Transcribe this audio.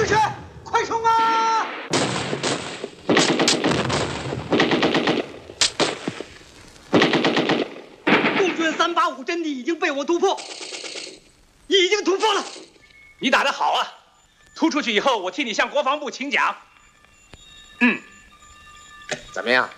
出去，快冲啊！共军385阵地已经被我突破，已经突破了。 你打得好啊！突出去以后，我替你向国防部请奖。 怎么样？